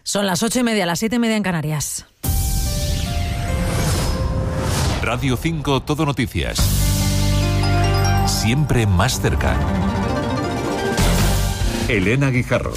Son las 8:30, las 7:30 en Canarias. Radio 5 Todo Noticias. Siempre más cerca. Elena Guijarro.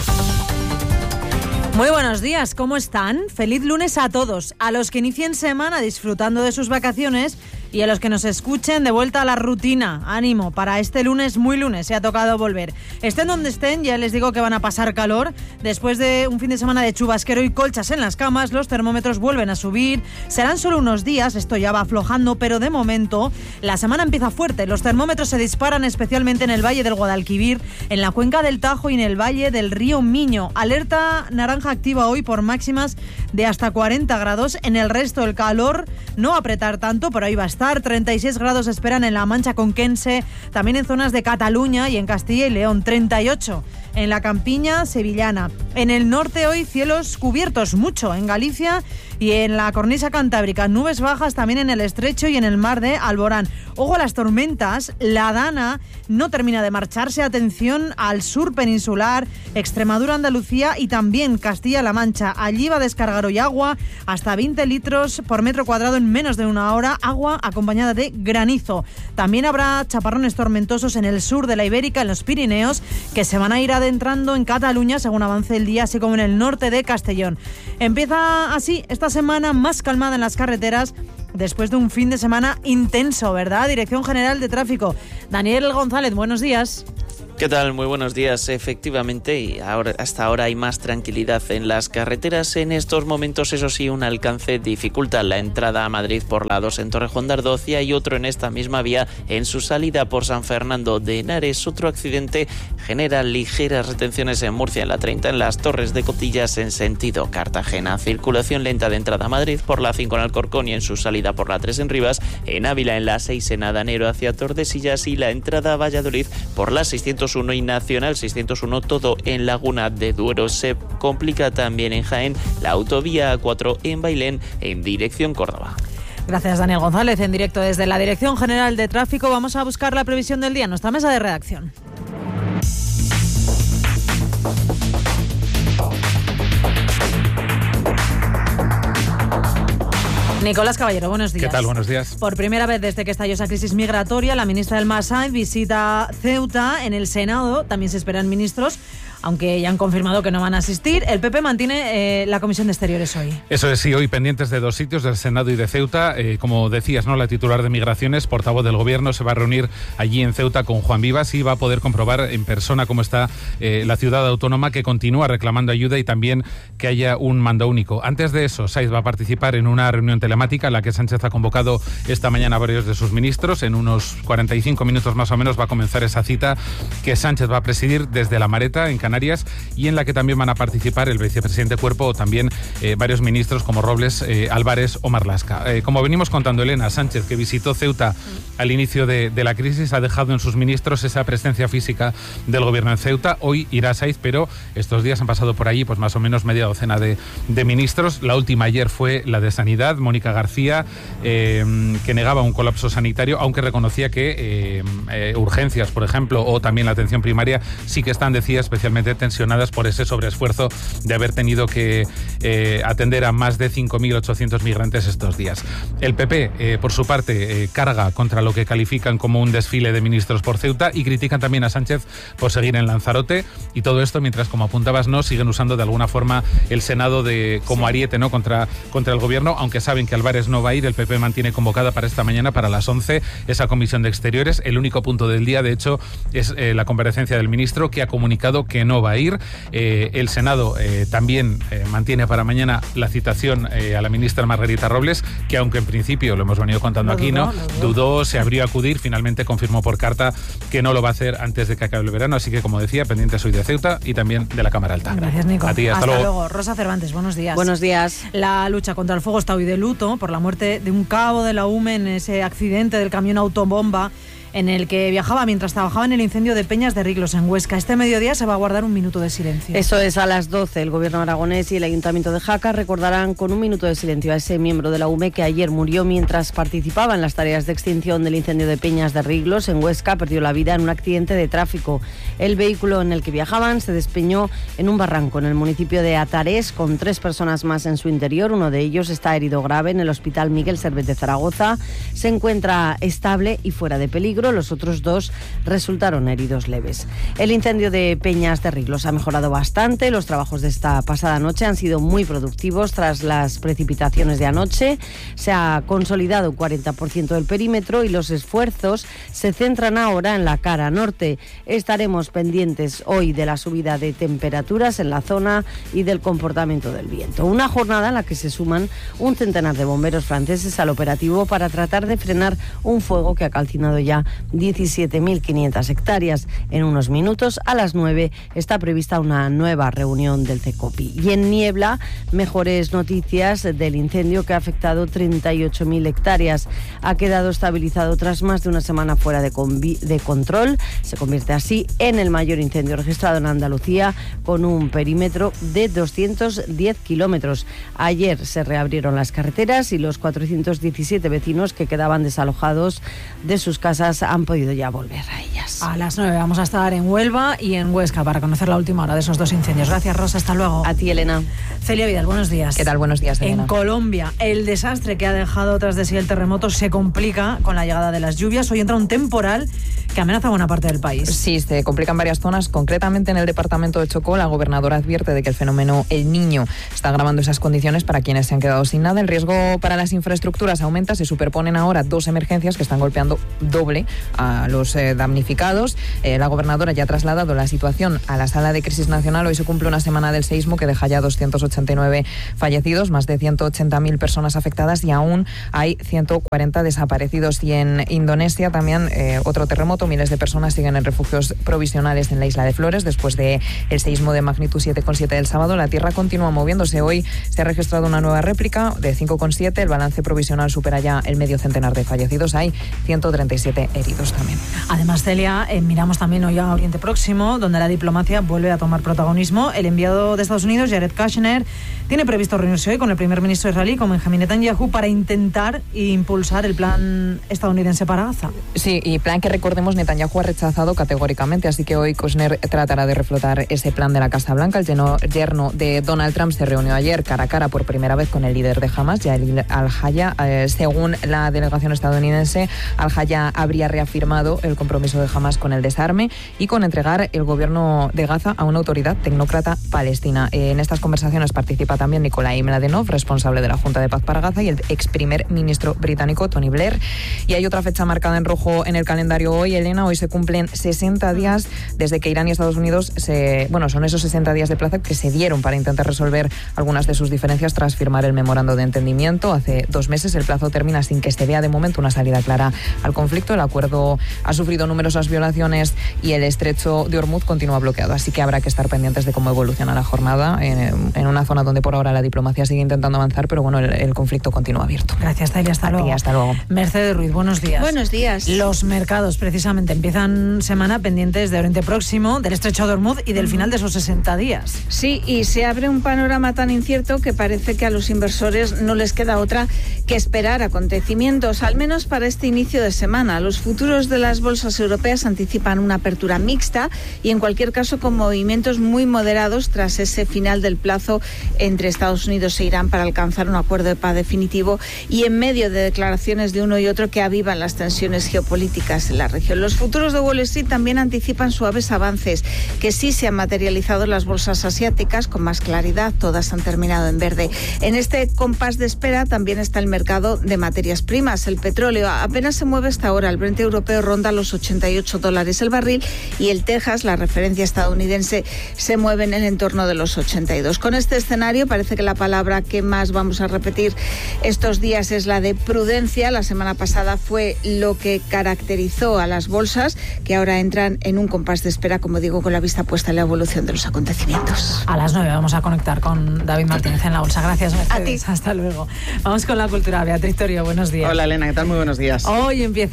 Muy buenos días, ¿cómo están? Feliz lunes a todos, a los que inicien semana disfrutando de sus vacaciones y a los que nos escuchen de vuelta a la rutina. Ánimo, para este lunes, muy lunes, se ha tocado volver. Estén donde estén, ya les digo que van a pasar calor. Después de un fin de semana de chubasquero y colchas en las camas, los termómetros vuelven a subir. Serán solo unos días, esto ya va aflojando, pero de momento la semana empieza fuerte. Los termómetros se disparan especialmente en el Valle del Guadalquivir, en la cuenca del Tajo y en el Valle del Río Miño. Alerta naranja activa hoy por máximas de hasta 40 grados. En el resto el calor no va a apretar tanto, pero ahí va a estar. 36 grados esperan en la Mancha Conquense, también en zonas de Cataluña y en Castilla y León. 38 en la campiña sevillana. En el norte hoy cielos cubiertos, mucho en Galicia y en la cornisa cantábrica. Nubes bajas también en el estrecho y en el mar de Alborán. Ojo a las tormentas, la Dana no termina de marcharse. Atención al sur peninsular, Extremadura, Andalucía y también Castilla-La Mancha. Allí va a descargar hoy agua hasta 20 litros por metro cuadrado en menos de una hora, agua acompañada de granizo. También habrá chaparrones tormentosos en el sur de la Ibérica, en los Pirineos, que se van a ir adentrando en Cataluña según avance el día, así como en el norte de Castellón. Empieza así esta semana más calmada en las carreteras, después de un fin de semana intenso, ¿verdad? Dirección General de Tráfico. Daniel González, buenos días. ¿Qué tal? Muy buenos días. Efectivamente, y hasta ahora hay más tranquilidad en las carreteras. En estos momentos, eso sí, un alcance dificulta la entrada a Madrid por la 2 en Torrejón de Ardocia y otro en esta misma vía en su salida por San Fernando de Henares. Otro accidente genera ligeras retenciones en Murcia en la 30 en las Torres de Cotillas en sentido Cartagena. Circulación lenta de entrada a Madrid por la 5 en Alcorcón y en su salida por la 3 en Rivas. En Ávila en la 6 en Adanero hacia Tordesillas y la entrada a Valladolid por la 601 y Nacional 601, todo en Laguna de Duero. Se complica también en Jaén la autovía A4 en Bailén en dirección Córdoba. Gracias, Daniel González. En directo desde la Dirección General de Tráfico vamos a buscar la previsión del día en nuestra mesa de redacción. Nicolás Caballero, buenos días. ¿Qué tal? Buenos días. Por primera vez desde que estalló esa crisis migratoria, la ministra del Massain visita Ceuta. En el Senado también se esperan ministros, aunque ya han confirmado que no van a asistir. El PP mantiene la Comisión de Exteriores hoy. Eso es, sí, hoy pendientes de dos sitios, del Senado y de Ceuta. Como decías, ¿no? La titular de Migraciones, portavoz del Gobierno, se va a reunir allí en Ceuta con Juan Vivas y va a poder comprobar en persona cómo está la ciudad autónoma, que continúa reclamando ayuda y también que haya un mando único. Antes de eso, Sáiz va a participar en una reunión telemática en la que Sánchez ha convocado esta mañana a varios de sus ministros. En unos 45 minutos más o menos va a comenzar esa cita que Sánchez va a presidir desde La Mareta, en Canarias, y en la que también van a participar el vicepresidente Cuerpo o también varios ministros como Robles, Álvarez o Marlaska. Como venimos contando, Elena, Sánchez, que visitó Ceuta al inicio de la crisis, ha dejado en sus ministros esa presencia física del Gobierno en Ceuta. Hoy irá a Sáiz, pero estos días han pasado por allí pues más o menos media docena de ministros. La última ayer fue la de Sanidad, Mónica García, que negaba un colapso sanitario, aunque reconocía que urgencias, por ejemplo, o también la atención primaria sí que están, decía, especialmente tensionadas por ese sobreesfuerzo de haber tenido que atender a más de 5.800 migrantes estos días. El PP, por su parte, carga contra lo que califican como un desfile de ministros por Ceuta y critican también a Sánchez por seguir en Lanzarote, y todo esto mientras, como apuntabas, no siguen usando de alguna forma el Senado como ariete, ¿no? contra el Gobierno, aunque saben que Álvarez no va a ir. El PP mantiene convocada para esta mañana, para las 11, esa Comisión de Exteriores. El único punto del día, de hecho, es la comparecencia del ministro, que ha comunicado que no va a ir. El Senado también mantiene para mañana la citación a la ministra Margarita Robles, que aunque en principio, lo hemos venido contando aquí, dudó, se abrió a acudir, finalmente confirmó por carta que no lo va a hacer antes de que acabe el verano. Así que, como decía, pendientes hoy de Ceuta y también de la Cámara Alta. Gracias, Nico. A ti, hasta luego. Rosa Cervantes, buenos días. Buenos días. La lucha contra el fuego está hoy de luto por la muerte de un cabo de la UME en ese accidente del camión autobomba en el que viajaba mientras trabajaba en el incendio de Peñas de Riglos en Huesca. Este mediodía se va a guardar un minuto de silencio. Eso es a las 12. El Gobierno aragonés y el Ayuntamiento de Jaca recordarán con un minuto de silencio a ese miembro de la UME que ayer murió mientras participaba en las tareas de extinción del incendio de Peñas de Riglos en Huesca. Perdió la vida en un accidente de tráfico. El vehículo en el que viajaban se despeñó en un barranco en el municipio de Atarés con 3 personas más en su interior. Uno de ellos está herido grave en el Hospital Miguel Servet de Zaragoza. Se encuentra estable y fuera de peligro. Los otros 2 resultaron heridos leves. El incendio de Peñas de Riglos ha mejorado bastante. Los trabajos de esta pasada noche han sido muy productivos tras las precipitaciones de anoche. Se ha consolidado un 40% del perímetro y los esfuerzos se centran ahora en la cara norte. Estaremos pendientes hoy de la subida de temperaturas en la zona y del comportamiento del viento. Una jornada en la que se suman un centenar de bomberos franceses al operativo para tratar de frenar un fuego que ha calcinado ya 17.500 hectáreas. En unos minutos, a las 9, está prevista una nueva reunión del CECOPI. Y en Niebla, mejores noticias del incendio que ha afectado 38.000 hectáreas. Ha quedado estabilizado tras más de una semana fuera de control. Se convierte así en el mayor incendio registrado en Andalucía, con un perímetro de 210 kilómetros. Ayer se reabrieron las carreteras y los 417 vecinos que quedaban desalojados de sus casas han podido ya volver a ellas. A las 9 vamos a estar en Huelva y en Huesca para conocer la última hora de esos 2 incendios. Gracias, Rosa. Hasta luego. A ti, Elena. Celia Vidal, buenos días. ¿Qué tal? Buenos días, Elena. En Colombia, el desastre que ha dejado tras de sí el terremoto se complica con la llegada de las lluvias. Hoy entra un temporal que amenaza buena parte del país. Sí, se complican varias zonas, concretamente en el departamento de Chocó. La gobernadora advierte de que el fenómeno El Niño está agravando esas condiciones para quienes se han quedado sin nada. El riesgo para las infraestructuras aumenta, se superponen ahora 2 emergencias que están golpeando doble a los damnificados. La gobernadora ya ha trasladado la situación a la Sala de Crisis Nacional. Hoy se cumple una semana del seísmo que deja ya 289 fallecidos, más de 180.000 personas afectadas y aún hay 140 desaparecidos. Y en Indonesia también otro terremoto. Miles de personas siguen en refugios provisionales en la isla de Flores después del seísmo de magnitud 7,7 del sábado. La tierra continúa moviéndose. Hoy se ha registrado una nueva réplica de 5,7. El balance provisional supera ya el medio centenar de fallecidos. Hay 137 heridos también. Además, Celia, miramos también hoy a Oriente Próximo, donde la diplomacia vuelve a tomar protagonismo. El enviado de Estados Unidos, Jared Kushner, tiene previsto reunirse hoy con el primer ministro israelí, con Benjamin Netanyahu, para intentar impulsar el plan estadounidense para Gaza. Sí, y plan que, recordemos, Netanyahu ha rechazado categóricamente, así que hoy Kushner tratará de reflotar ese plan de la Casa Blanca. El yerno de Donald Trump se reunió ayer cara a cara por primera vez con el líder de Hamas, Yair al-Haya. Según la delegación estadounidense, al-Haya habría reafirmado el compromiso de Hamas con el desarme y con entregar el gobierno de Gaza a una autoridad tecnócrata palestina. En estas conversaciones participa también Nikolai Mladenov, responsable de la Junta de Paz para Gaza, y el ex primer ministro británico Tony Blair. Y hay otra fecha marcada en rojo en el calendario hoy, Elena. Hoy se cumplen 60 días desde que Irán y Estados Unidos son esos 60 días de plazo que se dieron para intentar resolver algunas de sus diferencias tras firmar el memorando de entendimiento. Hace 2 meses el plazo termina sin que se vea de momento una salida clara al conflicto. El acuerdo ha sufrido numerosas violaciones y el estrecho de Hormuz continúa bloqueado, así que habrá que estar pendientes de cómo evoluciona la jornada en una zona donde por ahora la diplomacia sigue intentando avanzar, pero bueno, el conflicto continúa abierto. Gracias, Celia. Hasta luego. Hasta luego. Mercedes Ruiz, buenos días. Buenos días. Los mercados precisamente empiezan semana pendientes de Oriente Próximo, del estrecho de Hormuz y del final de esos 60 días. Sí, y se abre un panorama tan incierto que parece que a los inversores no les queda otra que esperar acontecimientos, al menos para este inicio de semana. Los futuros de las bolsas europeas anticipan una apertura mixta y en cualquier caso con movimientos muy moderados tras ese final del plazo entre Estados Unidos e Irán para alcanzar un acuerdo de paz definitivo y en medio de declaraciones de uno y otro que avivan las tensiones geopolíticas en la región. Los futuros de Wall Street también anticipan suaves avances que sí se han materializado en las bolsas asiáticas con más claridad. Todas han terminado en verde. En este compás de espera también está el mercado de materias primas. El petróleo apenas se mueve hasta ahora. El Brent europeo ronda los $88 el barril y el Texas, la referencia estadounidense, se mueve en el entorno de los 82. Con este escenario parece que la palabra que más vamos a repetir estos días es la de prudencia. La semana pasada fue lo que caracterizó a las bolsas, que ahora entran en un compás de espera, como digo, con la vista puesta en la evolución de los acontecimientos. A las 9 vamos a conectar con David Martínez en la bolsa. Gracias, Mercedes. A ti. Hasta luego. Vamos con la cultura. Beatriz Torio, buenos días. Hola, Elena, ¿qué tal? Muy buenos días. Hoy empieza de manera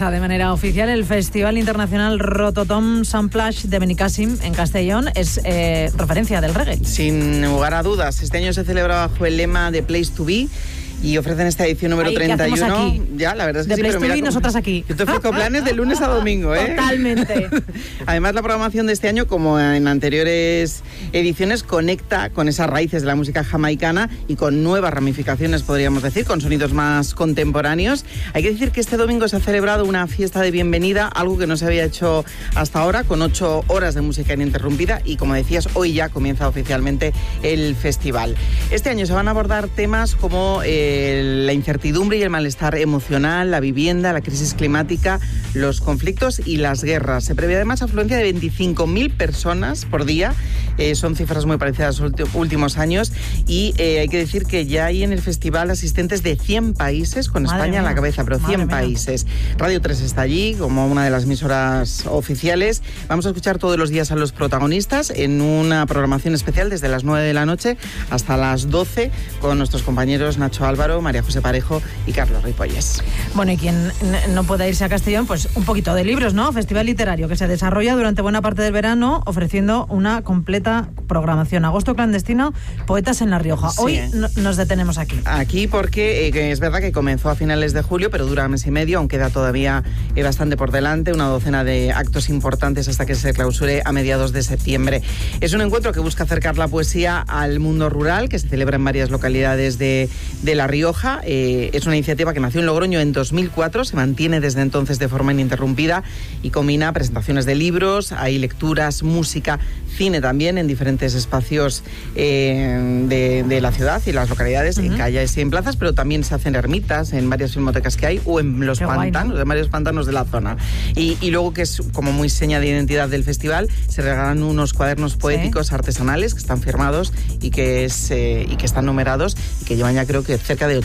ya oficial, el Festival Internacional Rototom Samplage de Benicàssim, en Castellón, es referencia del reggae. Sin lugar a dudas, este año se celebra bajo el lema de Place to Be. Y ofrecen esta edición número 31. ¿Qué hacemos aquí? Ya, la verdad es que de sí, Place pero mira, y nosotras aquí. Yo te ofrezco planes de lunes a domingo, ¿eh? Totalmente. Además, la programación de este año, como en anteriores ediciones, conecta con esas raíces de la música jamaicana y con nuevas ramificaciones, podríamos decir, con sonidos más contemporáneos. Hay que decir que este domingo se ha celebrado una fiesta de bienvenida, algo que no se había hecho hasta ahora, con 8 horas de música ininterrumpida y, como decías, hoy ya comienza oficialmente el festival. Este año se van a abordar temas como la incertidumbre y el malestar emocional, la vivienda, la crisis climática, los conflictos y las guerras. Se prevé además afluencia de 25.000 personas por día. Son cifras muy parecidas a los últimos años y hay que decir que ya hay en el festival asistentes de 100 países, con España en la cabeza, pero 100 países. Radio 3 está allí como una de las emisoras oficiales. Vamos a escuchar todos los días a los protagonistas en una programación especial desde las 9 de la noche hasta las 12 con nuestros compañeros Nacho Álvaro, María José Parejo y Carlos Ripollés. Bueno, y quien no pueda irse a Castellón, pues un poquito de libros, ¿no? Festival literario que se desarrolla durante buena parte del verano, ofreciendo una completa programación. Agosto clandestino, poetas en La Rioja. Sí. Hoy nos detenemos aquí. Aquí porque es verdad que comenzó a finales de julio, pero dura mes y medio, aún queda todavía bastante por delante, una docena de actos importantes hasta que se clausure a mediados de septiembre. Es un encuentro que busca acercar la poesía al mundo rural, que se celebra en varias localidades de La Rioja. Es una iniciativa que nació en Logroño en 2004, se mantiene desde entonces de forma ininterrumpida y combina presentaciones de libros, hay lecturas, música, cine también en diferentes espacios de la ciudad y las localidades, en calles y en plazas, pero también se hacen ermitas en varias filmotecas que hay o en los pantanos, en varios pantanos de la zona. Y luego, que es como muy seña de identidad del festival, se regalan unos cuadernos poéticos artesanales que están firmados y que están numerados y que llevan ya creo que cerca de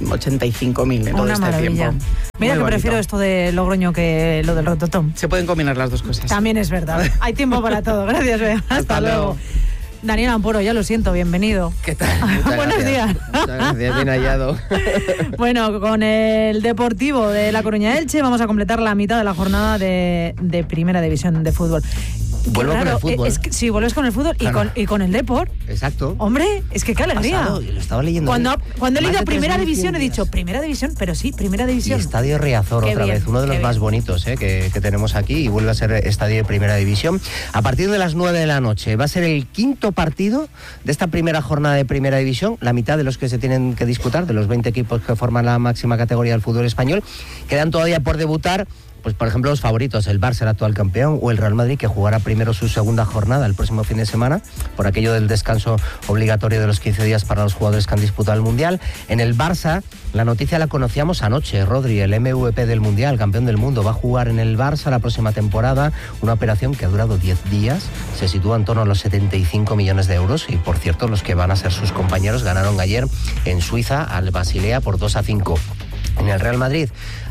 85.000 en todo este tiempo. Mira que prefiero esto de Logroño que lo del Rototom. Se pueden combinar las dos cosas. También es verdad. Hay tiempo para todo. Gracias, Bea. Hasta luego. Daniel Amporo, ya lo siento, bienvenido. ¿Qué tal? Buenos días. Muchas gracias, bien hallado. Bueno, con el Deportivo de La Coruña Elche vamos a completar la mitad de la jornada de Primera División de fútbol. Vuelvo con el fútbol. Sí, vuelves con el fútbol y con el Depor. Exacto. Hombre, es que qué alegría. Lo estaba leyendo. Cuando he leído Primera División he dicho, Primera División, pero sí, Primera División. Y Estadio Riazor otra vez, uno de los más bonitos que tenemos aquí, y vuelve a ser estadio de Primera División. A partir de las 9 de la noche va a ser el quinto partido de esta primera jornada de Primera División, la mitad de los que se tienen que disputar, de los 20 equipos que forman la máxima categoría del fútbol español. Quedan todavía por debutar, pues por ejemplo, los favoritos, el Barça, el actual campeón, o el Real Madrid, que jugará primero su segunda jornada el próximo fin de semana, por aquello del descanso obligatorio de los 15 días para los jugadores que han disputado el Mundial. En el Barça, la noticia la conocíamos anoche. Rodri, el MVP del Mundial, campeón del mundo, va a jugar en el Barça la próxima temporada, una operación que ha durado 10 días, se sitúa en torno a los 75 millones de euros, y por cierto, los que van a ser sus compañeros ganaron ayer en Suiza al Basilea por 2-5. En el Real Madrid,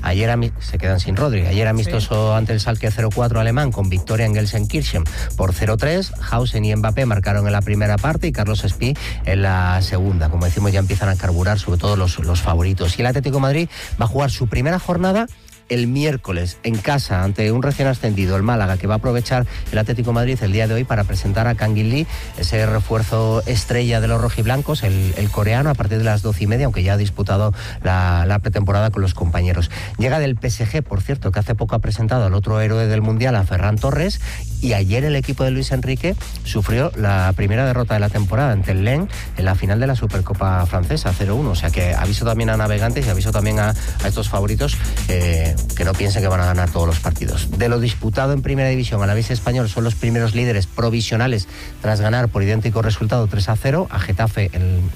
se quedan sin Rodri. Ayer amistoso ante el Schalke 0-4 alemán, con victoria en Gelsenkirchen por 0-3. Hausen y Mbappé marcaron en la primera parte y Carlos Espí en la segunda. Como decimos, ya empiezan a carburar sobre todo los favoritos. Y el Atlético de Madrid va a jugar su primera jornada el miércoles en casa ante un recién ascendido, el Málaga, que va a aprovechar el Atlético de Madrid el día de hoy para presentar a Kangin Lee, ese refuerzo estrella de los rojiblancos, el coreano, a partir de las 12:30, aunque ya ha disputado la pretemporada con los compañeros. Llega del PSG, por cierto, que hace poco ha presentado al otro héroe del Mundial, a Ferran Torres, y ayer el equipo de Luis Enrique sufrió la primera derrota de la temporada ante el Lens en la final de la Supercopa Francesa, 0-1, o sea que aviso también a navegantes y aviso también a estos favoritos que no piensen que van a ganar todos los partidos. De lo disputado en Primera División, Alavés Español son los primeros líderes provisionales tras ganar por idéntico resultado 3-0 a Getafe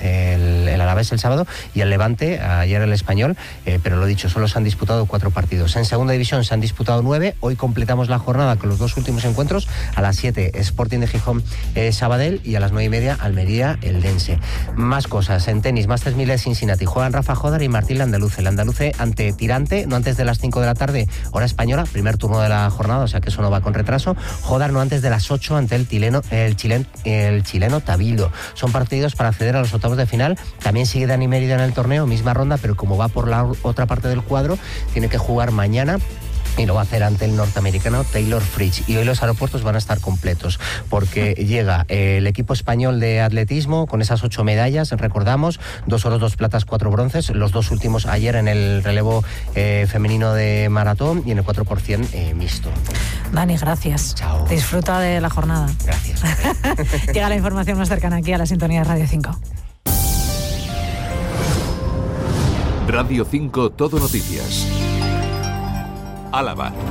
el Alavés el sábado, y el Levante ayer el Español, pero lo dicho, solo se han disputado 4 partidos. En Segunda División se han disputado 9, hoy completamos la jornada con los 2 últimos encuentros. A las 7 Sporting de Gijón Sabadell, y a las 9:30 Almería Eldense. Más cosas en tenis, Masters 1000 de Cincinnati, juegan Rafa Jodar y Martín Landaluce. Landaluce ante Tirante, no antes de las 5 de la tarde, hora española, primer turno de la jornada, o sea que eso no va con retraso. Jodar no antes de las 8 ante el chileno Tabilo. Son partidos para acceder a los octavos de final. También sigue Dani Mérida en el torneo, misma ronda, pero como va por la otra parte del cuadro, tiene que jugar mañana y lo va a hacer ante el norteamericano Taylor Fritz. Y hoy los aeropuertos van a estar completos porque llega el equipo español de atletismo con esas 8 medallas, recordamos, 2 oros, 2 platas, 4 bronces, los 2 últimos ayer en el relevo femenino de maratón y en el 4% mixto. Dani, gracias. Chao. Disfruta de la jornada. Gracias. Llega la información más cercana aquí a la sintonía de Radio 5. Radio 5 Todo Noticias. Álava.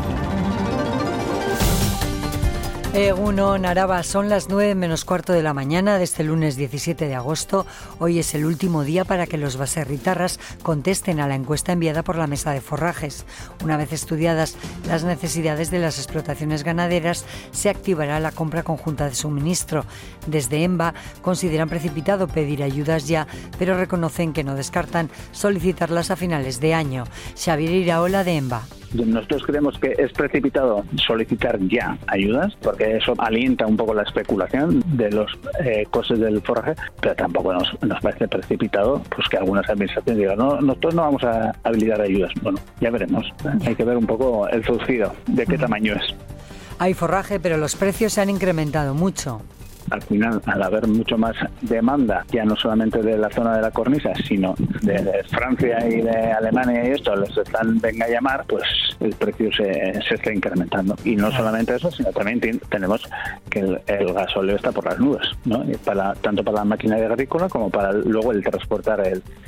Egunon, Araba, son las 9 menos cuarto de la mañana de este lunes 17 de agosto. Hoy es el último día para que los baserritarras contesten a la encuesta enviada por la Mesa de Forrajes. Una vez estudiadas las necesidades de las explotaciones ganaderas, se activará la compra conjunta de suministro. Desde EMBA consideran precipitado pedir ayudas ya, pero reconocen que no descartan solicitarlas a finales de año. Xavier Iraola, de EMBA. Nosotros creemos que es precipitado solicitar ya ayudas, porque eso alienta un poco la especulación de los costes del forraje, pero tampoco nos parece precipitado pues que algunas administraciones digan, no, nosotros no vamos a habilitar ayudas. Bueno, ya veremos. Hay que ver un poco el surcido, de qué tamaño es. Hay forraje, pero los precios se han incrementado mucho. Al final, al haber mucho más demanda, ya no solamente de la zona de la cornisa, sino de Francia y de Alemania y esto, les están venga a llamar, pues el precio se está incrementando. Y no solamente eso, sino también tenemos que el gasóleo está por las nubes, ¿no? Y tanto para la maquinaria agrícola como para luego el transportar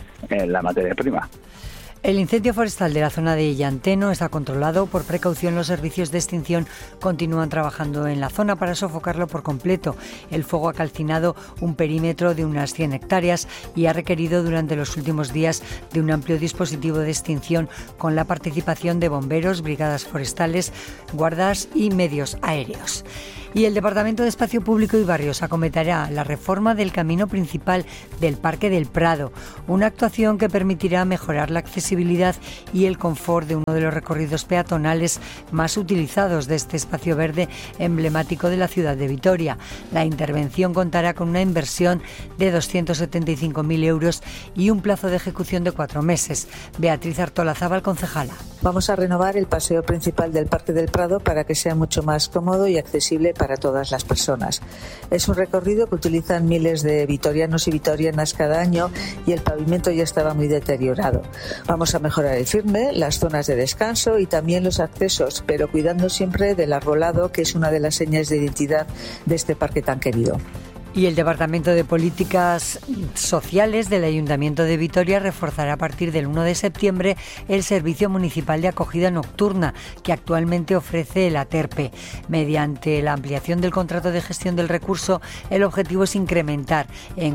la materia prima. El incendio forestal de la zona de Llanteno está controlado. Por precaución, los servicios de extinción continúan trabajando en la zona para sofocarlo por completo. El fuego ha calcinado un perímetro de unas 100 hectáreas y ha requerido durante los últimos días de un amplio dispositivo de extinción con la participación de bomberos, brigadas forestales, guardas y medios aéreos. Y el Departamento de Espacio Público y Barrios acometerá la reforma del camino principal del Parque del Prado, una actuación que permitirá mejorar la accesibilidad y el confort de uno de los recorridos peatonales más utilizados de este espacio verde emblemático de la ciudad de Vitoria. La intervención contará con una inversión de 275.000 euros y un plazo de ejecución de 4 meses. Beatriz Artolazábal, concejala. Vamos a renovar el paseo principal del Parque del Prado para que sea mucho más cómodo y accesible para todas las personas. Es un recorrido que utilizan miles de vitorianos y vitorianas cada año y el pavimento ya estaba muy deteriorado. Vamos a mejorar el firme, las zonas de descanso y también los accesos, pero cuidando siempre del arbolado, que es una de las señas de identidad de este parque tan querido. Y el Departamento de Políticas Sociales del Ayuntamiento de Vitoria reforzará a partir del 1 de septiembre el Servicio Municipal de Acogida Nocturna que actualmente ofrece la TERPE. Mediante la ampliación del contrato de gestión del recurso, el objetivo es incrementar en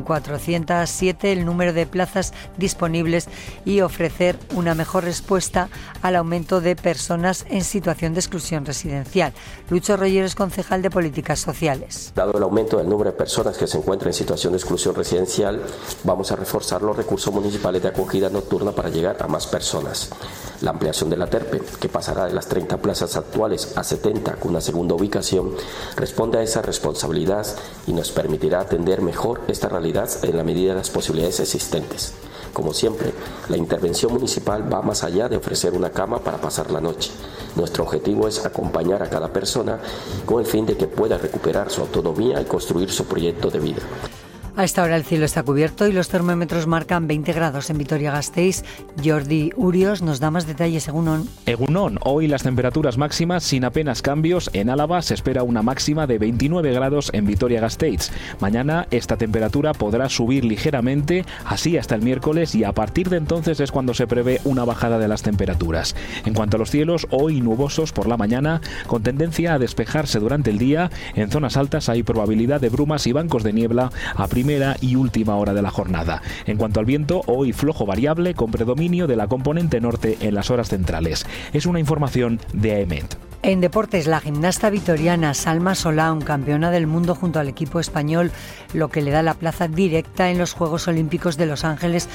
407 el número de plazas disponibles y ofrecer una mejor respuesta al aumento de personas en situación de exclusión residencial. Lucho Rollero es concejal de Políticas Sociales. Dado el aumento del número de personas que se encuentran en situación de exclusión residencial, vamos a reforzar los recursos municipales de acogida nocturna para llegar a más personas. La ampliación de la TERPE, que pasará de las 30 plazas actuales a 70 con una segunda ubicación, responde a esa responsabilidad y nos permitirá atender mejor esta realidad en la medida de las posibilidades existentes. Como siempre, la intervención municipal va más allá de ofrecer una cama para pasar la noche. Nuestro objetivo es acompañar a cada persona con el fin de que pueda recuperar su autonomía y construir su proyecto de vida. A esta hora el cielo está cubierto y los termómetros marcan 20 grados en Vitoria-Gasteiz. Jordi Urios nos da más detalles. Egunon, hoy las temperaturas máximas sin apenas cambios. En Álava se espera una máxima de 29 grados en Vitoria-Gasteiz. Mañana esta temperatura podrá subir ligeramente, así hasta el miércoles, y a partir de entonces es cuando se prevé una bajada de las temperaturas. En cuanto a los cielos, hoy nubosos por la mañana, con tendencia a despejarse durante el día. En zonas altas hay probabilidad de brumas y bancos de niebla a primera y última hora de la jornada. En cuanto al viento, hoy flojo variable con predominio de la componente norte en las horas centrales. Es una información de AEMET. En deportes, la gimnasta vitoriana Salma Solán, campeona del mundo junto al equipo español, lo que le da la plaza directa en los Juegos Olímpicos de Los Ángeles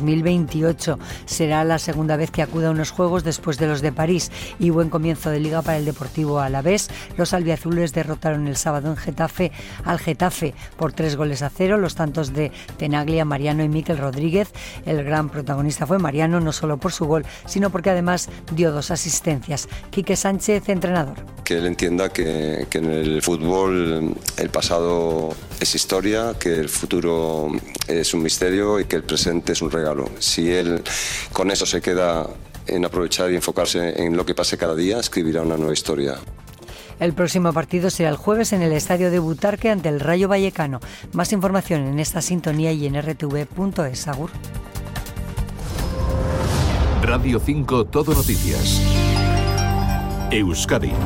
2028. Será la segunda vez que acuda a unos Juegos después de los de París y buen comienzo de liga para el Deportivo Alavés. Los albiazules derrotaron el sábado en Getafe al Getafe por 3-0. los tantos de Tenaglia, Mariano y Mikel Rodríguez. El gran protagonista fue Mariano, no solo por su gol, sino porque además dio 2 asistencias. Quique Sánchez, entrenador. Que él entienda que en el fútbol el pasado es historia, que el futuro es un misterio y que el presente es un regalo. Si él con eso se queda en aprovechar y enfocarse en lo que pase cada día, escribirá una nueva historia. El próximo partido será el jueves en el estadio de Butarque ante el Rayo Vallecano. Más información en esta sintonía y en rtv.es. Agur. Radio 5 Todo Noticias. Euskadi.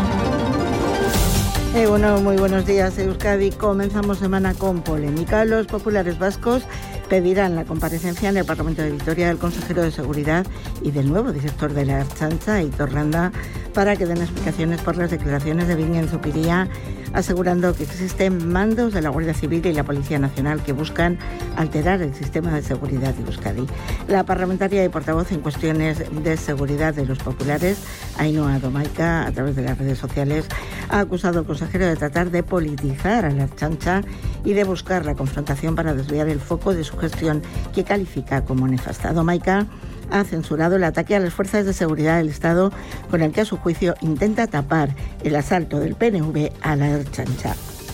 Muy buenos días, Euskadi. Comenzamos semana con polémica. Los populares vascos pedirán la comparecencia en el Parlamento de Vitoria del consejero de Seguridad y del nuevo director de la Ertzaintza, Aitor Landa, para que den explicaciones por las declaraciones de Bingen Zupiria, asegurando que existen mandos de la Guardia Civil y la Policía Nacional que buscan alterar el sistema de seguridad de Euskadi. La parlamentaria y portavoz en cuestiones de seguridad de los populares, Ainhoa Domaica, a través de las redes sociales, ha acusado al consejero de tratar de politizar a la Ertzaintza y de buscar la confrontación para desviar el foco de su gestión, que califica como nefasta. Domaica ha censurado el ataque a las fuerzas de seguridad del Estado, con el que a su juicio intenta tapar el asalto del PNV a la Ertzaintza.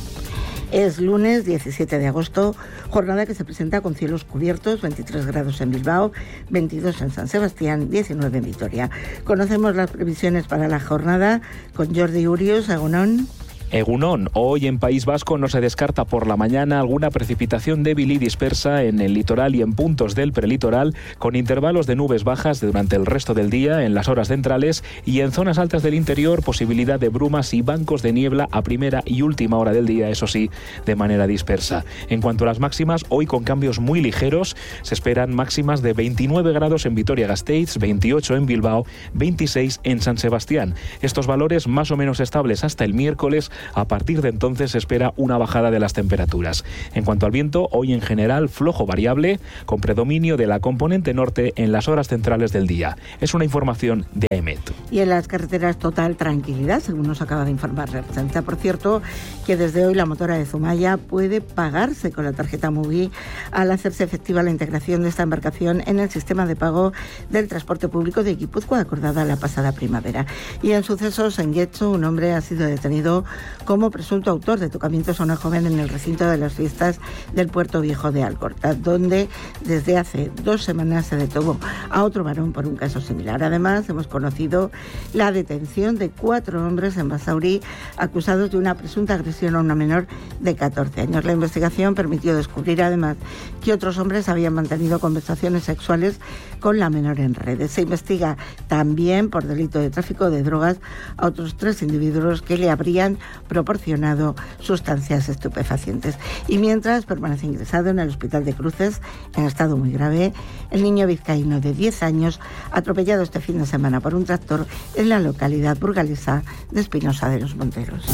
Es lunes 17 de agosto, jornada que se presenta con cielos cubiertos, 23 grados en Bilbao, 22 en San Sebastián, 19 en Vitoria. Conocemos las previsiones para la jornada con Jordi Urios, Egunon. Egunon, hoy en País Vasco no se descarta por la mañana alguna precipitación débil y dispersa en el litoral y en puntos del prelitoral, con intervalos de nubes bajas durante el resto del día en las horas centrales, y en zonas altas del interior posibilidad de brumas y bancos de niebla a primera y última hora del día, eso sí, de manera dispersa. En cuanto a las máximas, hoy con cambios muy ligeros, se esperan máximas de 29 grados en Vitoria-Gasteiz, 28 en Bilbao, 26 en San Sebastián. Estos valores más o menos estables hasta el miércoles. A partir de entonces se espera una bajada de las temperaturas. En cuanto al viento, hoy en general flojo variable, con predominio de la componente norte en las horas centrales del día. Es una información de AEMET. Y en las carreteras total tranquilidad, según nos acaba de informar la Ertzaintza. Por cierto, que desde hoy la motora de Zumaya puede pagarse con la tarjeta MUGI al hacerse efectiva la integración de esta embarcación en el sistema de pago del transporte público de Guipúzcoa, acordada la pasada primavera. Y en sucesos en Getxo, un hombre ha sido detenido como presunto autor de tocamientos a una joven en el recinto de las fiestas del Puerto Viejo de Alcorta, donde desde hace 2 semanas se detuvo a otro varón por un caso similar. Además, hemos conocido la detención de 4 hombres en Basauri acusados de una presunta agresión a una menor de 14 años. La investigación permitió descubrir además que otros hombres habían mantenido conversaciones sexuales con la menor en redes. Se investiga también por delito de tráfico de drogas a otros 3 individuos que le habrían proporcionado sustancias estupefacientes. Y mientras permanece ingresado en el Hospital de Cruces en estado muy grave el niño vizcaíno de 10 años atropellado este fin de semana por un tractor en la localidad burgalesa de Espinosa de los Monteros.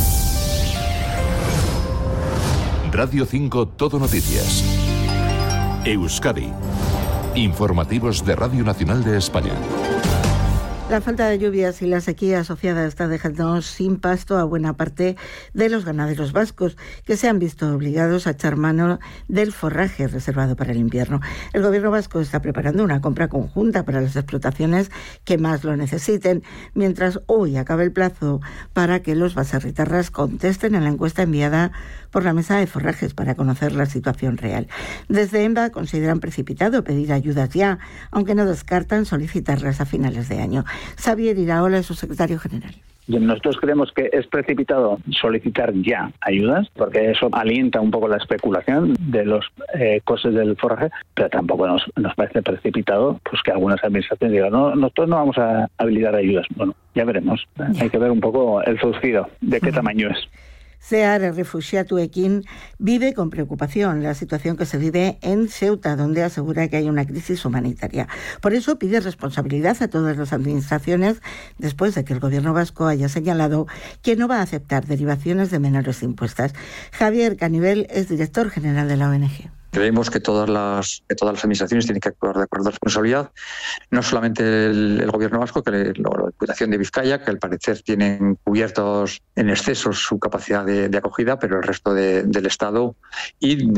Radio 5 Todo Noticias. Euskadi. Informativos de Radio Nacional de España. La falta de lluvias y la sequía asociada está dejando sin pasto a buena parte de los ganaderos vascos, que se han visto obligados a echar mano del forraje reservado para el invierno. El gobierno vasco está preparando una compra conjunta para las explotaciones que más lo necesiten, mientras hoy acaba el plazo para que los baserritarras contesten en la encuesta enviada por la Mesa de Forrajes para conocer la situación real. Desde EMBA consideran precipitado pedir ayudas ya, aunque no descartan solicitarlas a finales de año. Xavier Iraola es su secretario general. Nosotros creemos que es precipitado solicitar ya ayudas, porque eso alienta un poco la especulación de los costes del forraje, pero tampoco nos parece precipitado pues que algunas administraciones digan, no, nosotros no vamos a habilitar ayudas. Bueno, ya veremos. Hay que ver un poco el surcido, de qué tamaño es. Zehar errefuxiatuekin vive con preocupación la situación que se vive en Ceuta, donde asegura que hay una crisis humanitaria. Por eso pide responsabilidad a todas las administraciones después de que el gobierno vasco haya señalado que no va a aceptar derivaciones de menores impuestas. Javier Canivel es director general de la ONG. Creemos que todas las administraciones tienen que actuar de acuerdo a la responsabilidad, no solamente el gobierno vasco, que la Diputación de Vizcaya, que al parecer tienen cubiertos en exceso su capacidad de acogida, pero el resto del Estado, y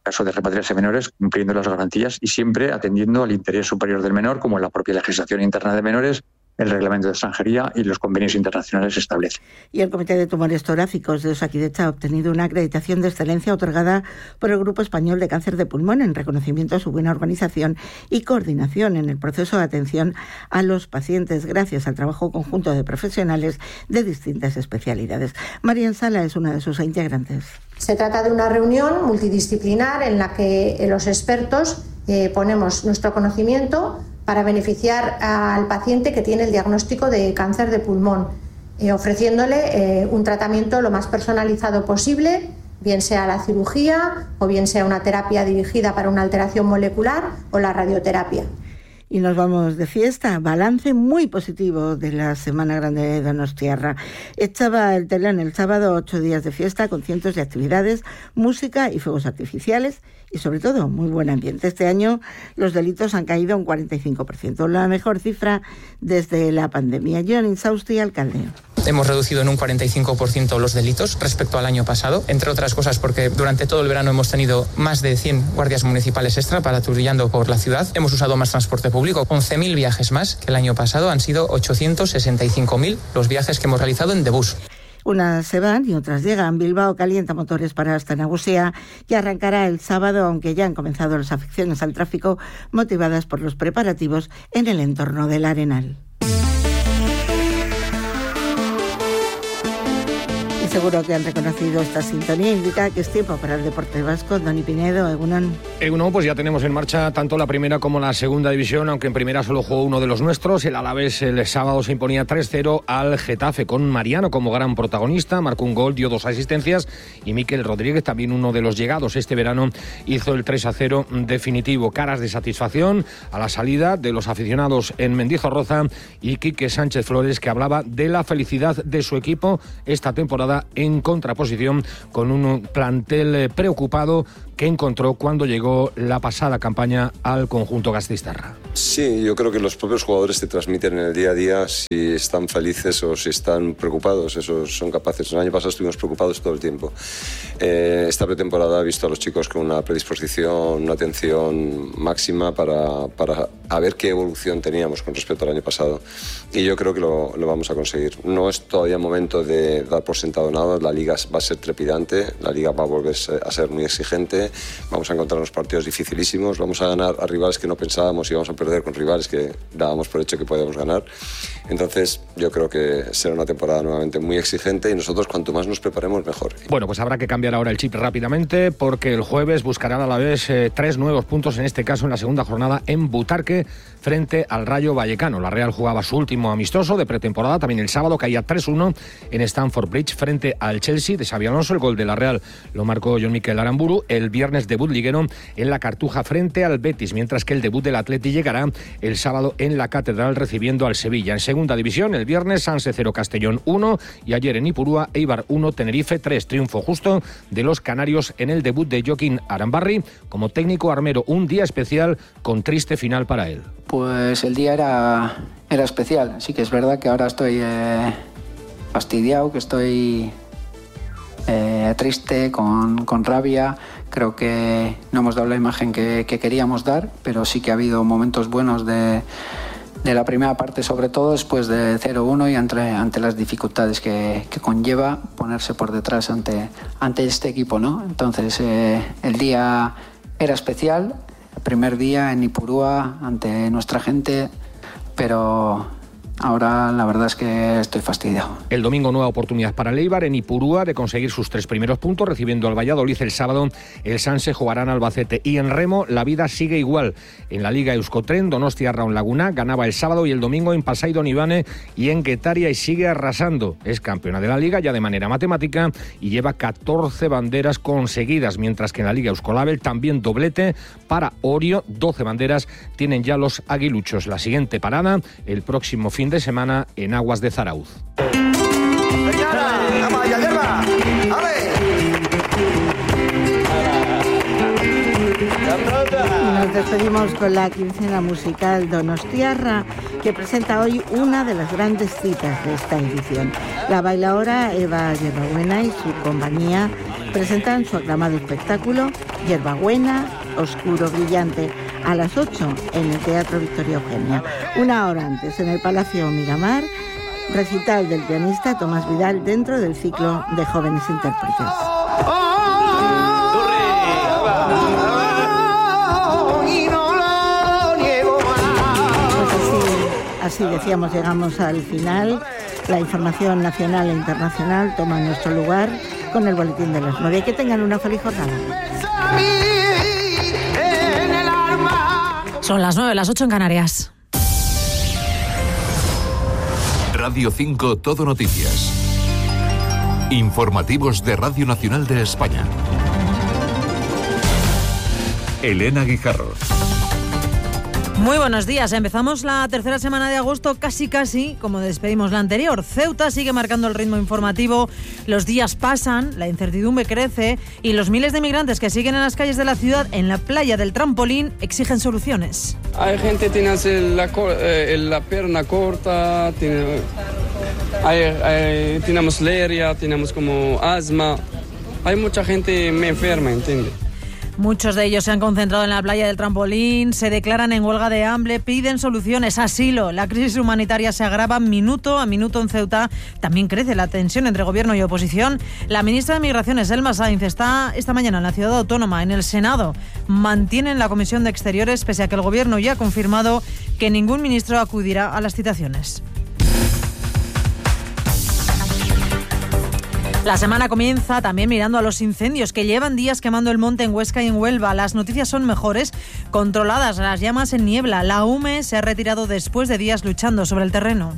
caso de repatriarse menores, cumpliendo las garantías y siempre atendiendo al interés superior del menor, como la propia legislación interna de menores, el reglamento de extranjería y los convenios internacionales establecen. Y el Comité de Tumores Torácicos de Osakidetza ha obtenido una acreditación de excelencia otorgada por el Grupo Español de Cáncer de Pulmón en reconocimiento a su buena organización y coordinación en el proceso de atención a los pacientes, gracias al trabajo conjunto de profesionales de distintas especialidades. Marian Sala es una de sus integrantes. Se trata de una reunión multidisciplinar en la que los expertos ponemos nuestro conocimiento para beneficiar al paciente que tiene el diagnóstico de cáncer de pulmón, ofreciéndole un tratamiento lo más personalizado posible, bien sea la cirugía o bien sea una terapia dirigida para una alteración molecular o la radioterapia. Y nos vamos de fiesta. Balance muy positivo de la Semana Grande de Donostiarra. Echaba el telón el sábado, 8 días de fiesta con cientos de actividades, música y fuegos artificiales y sobre todo muy buen ambiente. Este año los delitos han caído un 45%, la mejor cifra desde la pandemia. Joan Insausti, alcalde. Hemos reducido en un 45% los delitos respecto al año pasado, entre otras cosas porque durante todo el verano hemos tenido más de 100 guardias municipales extra patrullando por la ciudad. Hemos usado más transporte público, 11.000 viajes más que el año pasado. Han sido 865.000 los viajes que hemos realizado en Debús. Unas se van y otras llegan. Bilbao calienta motores para Aste Nagusia, que arrancará el sábado, aunque ya han comenzado las afecciones al tráfico motivadas por los preparativos en el entorno del Arenal. Seguro que han reconocido esta sintonía, indica que es tiempo para el deporte vasco. Dani Pinedo, Egunon. Egunon, pues ya tenemos en marcha tanto la primera como la segunda división, aunque en primera solo jugó uno de los nuestros. El Alavés el sábado se imponía 3-0 al Getafe, con Mariano como gran protagonista, marcó un gol, dio 2 asistencias, y Miquel Rodríguez, también uno de los llegados este verano, hizo el 3-0 definitivo. Caras de satisfacción a la salida de los aficionados en Mendizorroza, y Quique Sánchez Flores, que hablaba de la felicidad de su equipo esta temporada, en contraposición con un plantel preocupado que encontró cuando llegó la pasada campaña al conjunto gasteiztarra. Sí, yo creo que los propios jugadores te transmiten en el día a día si están felices o si están preocupados. Eso son capaces. El año pasado estuvimos preocupados todo el tiempo. Esta pretemporada he visto a los chicos con una predisposición, una atención máxima para a ver qué evolución teníamos con respecto al año pasado. Y yo creo que lo vamos a conseguir. No es todavía momento de dar por sentado nada. La Liga va a ser trepidante, la Liga va a volver a ser muy exigente. Vamos a encontrar unos partidos dificilísimos, vamos a ganar a rivales que no pensábamos y vamos a perder con rivales que dábamos por hecho que podíamos ganar. Entonces yo creo que será una temporada nuevamente muy exigente y nosotros cuanto más nos preparemos mejor. Bueno, pues habrá que cambiar ahora el chip rápidamente, porque el jueves buscarán a la vez 3 nuevos puntos, en este caso en la segunda jornada en Butarque, frente al Rayo Vallecano. La Real jugaba su último amistoso de pretemporada, también el sábado caía 3-1 en Stamford Bridge frente al Chelsea de Xabi Alonso. El gol de la Real lo marcó Jon Miquel Aramburu. El viernes debut liguero en la Cartuja frente al Betis, mientras que el debut del Atleti llegará el sábado en la Catedral recibiendo al Sevilla. En segunda división, el viernes Sanse 0, Castellón 1, y ayer en Ipurúa, Eibar 1, Tenerife 3. Triunfo justo de los canarios en el debut de Joaquín Arambarri como técnico armero. Un día especial con triste final para él. Pues el día era especial. Sí que es verdad que ahora estoy fastidiado, que estoy triste, con rabia. Creo que no hemos dado la imagen que queríamos dar, pero sí que ha habido momentos buenos de la primera parte, sobre todo después de 0-1 y ante las dificultades que conlleva ponerse por detrás ante este equipo, ¿no? Entonces el día era especial, el primer día en Ipurúa ante nuestra gente, pero ahora la verdad es que estoy fastidiado. El domingo nueva oportunidad para el Eibar en Ipurúa de conseguir sus 3 primeros puntos, recibiendo al Valladolid. El sábado el Sanse jugará en Albacete. Y en remo la vida sigue igual. En la Liga Euskotren, Donostiarra Laguna ganaba el sábado y el domingo en Pasai Donibane y en Guetaria, y sigue arrasando. Es campeona de la Liga ya de manera matemática y lleva 14 banderas conseguidas, mientras que en la Liga Euskolabel también doblete para Orio. 12 banderas tienen ya los aguiluchos. La siguiente parada el próximo fin de semana en aguas de Zarauz. Nos despedimos con la quincena musical Donostiarra, que presenta hoy una de las grandes citas de esta edición. La bailaora Eva Yerbabuena y su compañía presentan su aclamado espectáculo Hierbabuena, Oscuro Brillante, a las 8 en el Teatro Victoria Eugenia. Una hora antes, en el Palacio Miramar, recital del pianista Tomás Vidal dentro del ciclo de jóvenes intérpretes. Así decíamos, llegamos al final. La información nacional e internacional toma nuestro lugar con el boletín de las 9. Que tengan una feliz jornada. Son las 9, las 8 en Canarias. Radio 5 Todo Noticias. Informativos de Radio Nacional de España. Elena Guijarro. Muy buenos días. Empezamos la tercera semana de agosto casi como despedimos la anterior. Ceuta sigue marcando el ritmo informativo, los días pasan, la incertidumbre crece y los miles de migrantes que siguen en las calles de la ciudad, en la playa del Trampolín, exigen soluciones. Hay gente que tiene la pierna corta, tenemos malaria, tenemos como asma. Hay mucha gente enferma, ¿entiendes? Muchos de ellos se han concentrado en la playa del Trampolín, se declaran en huelga de hambre, piden soluciones, asilo. La crisis humanitaria se agrava minuto a minuto en Ceuta. También crece la tensión entre gobierno y oposición. La ministra de Migraciones, Elma Sainz, está esta mañana en la ciudad autónoma, en el Senado. Mantienen la Comisión de Exteriores, pese a que el gobierno ya ha confirmado que ningún ministro acudirá a las citaciones. La semana comienza también mirando a los incendios que llevan días quemando el monte en Huesca y en Huelva. Las noticias son mejores, controladas las llamas en niebla. La UME se ha retirado después de días luchando sobre el terreno.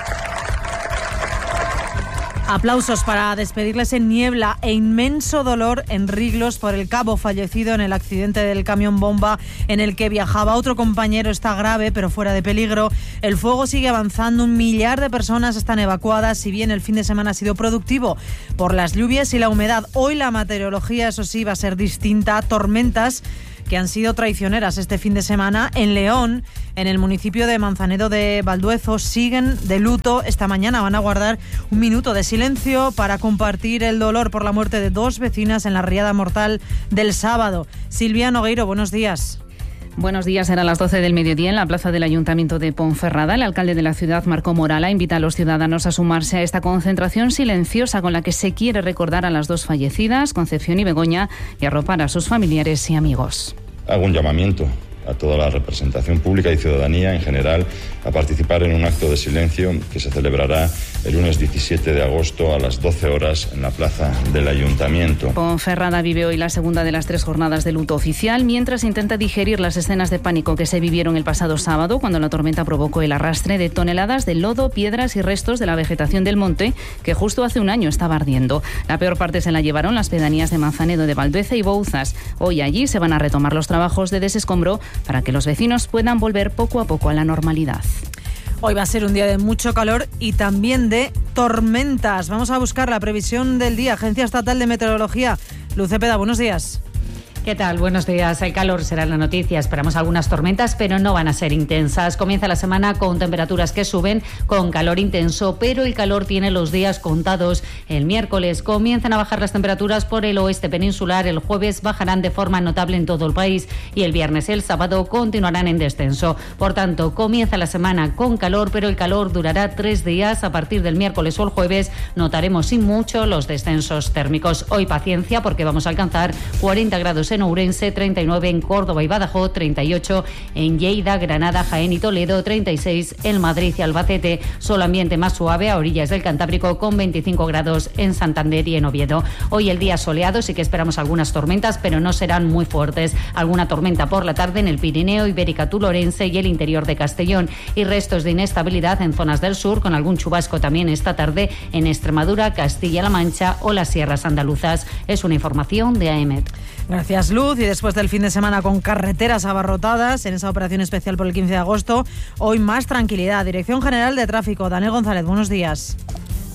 Aplausos para despedirles en niebla e inmenso dolor en Riglos por el cabo fallecido en el accidente del camión bomba en el que viajaba otro compañero. Está grave pero fuera de peligro. El fuego sigue avanzando, 1 millar de personas están evacuadas, si bien el fin de semana ha sido productivo por las lluvias y la humedad. Hoy la meteorología, eso sí, va a ser distinta. Tormentas que han sido traicioneras este fin de semana. En León, en el municipio de Manzanedo de Valduezo, siguen de luto. Esta mañana van a guardar 1 minuto de silencio para compartir el dolor por la muerte de 2 vecinas en la riada mortal del sábado. Silvia Nogueiro, buenos días. Buenos días, eran las 12 del mediodía en la plaza del Ayuntamiento de Ponferrada. El alcalde de la ciudad, Marco Morala, invita a los ciudadanos a sumarse a esta concentración silenciosa con la que se quiere recordar a las 2 fallecidas, Concepción y Begoña, y arropar a sus familiares y amigos. Hago un llamamiento a toda la representación pública y ciudadanía en general a participar en un acto de silencio que se celebrará el lunes 17 de agosto a las 12 horas en la plaza del Ayuntamiento. Ponferrada vive hoy la segunda de las 3 jornadas de luto oficial, mientras intenta digerir las escenas de pánico que se vivieron el pasado sábado, cuando la tormenta provocó el arrastre de toneladas de lodo, piedras y restos de la vegetación del monte, que justo hace un año estaba ardiendo. La peor parte se la llevaron las pedanías de Manzanedo de Valdueza y Bouzas. Hoy allí se van a retomar los trabajos de desescombro para que los vecinos puedan volver poco a poco a la normalidad. Hoy va a ser un día de mucho calor y también de tormentas. Vamos a buscar la previsión del día. Agencia Estatal de Meteorología. Luz Cepeda, buenos días. ¿Qué tal? Buenos días. El calor será la noticia. Esperamos algunas tormentas, pero no van a ser intensas. Comienza la semana con temperaturas que suben, con calor intenso, pero el calor tiene los días contados. El miércoles comienzan a bajar las temperaturas por el oeste peninsular. El jueves bajarán de forma notable en todo el país y el viernes y el sábado continuarán en descenso. Por tanto, comienza la semana con calor, pero el calor durará 3 días. A partir del miércoles o el jueves notaremos sin mucho los descensos térmicos. Hoy paciencia, porque vamos a alcanzar 40 grados en Ourense, 39 en Córdoba y Badajoz, 38 en Lleida, Granada, Jaén y Toledo, 36 en Madrid y Albacete. Solo ambiente más suave a orillas del Cantábrico, con 25 grados en Santander y en Oviedo. Hoy el día soleado, sí que esperamos algunas tormentas, pero no serán muy fuertes. Alguna tormenta por la tarde en el Pirineo, Ibérica, Tulorense y el interior de Castellón, y restos de inestabilidad en zonas del sur, con algún chubasco también esta tarde en Extremadura, Castilla-La Mancha o las sierras andaluzas. Es una información de AEMET. Gracias, Luz. Y después del fin de semana con carreteras abarrotadas en esa operación especial por el 15 de agosto, hoy más tranquilidad. Dirección General de Tráfico, Daniel González, buenos días.